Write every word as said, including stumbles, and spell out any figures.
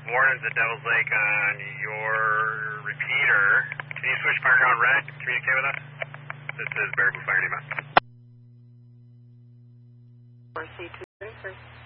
Warden's at Devil's Lake on your repeater. Can you switch marker on red? Communicate with us? This is Baraboo Fire Demand. C two thirty-three.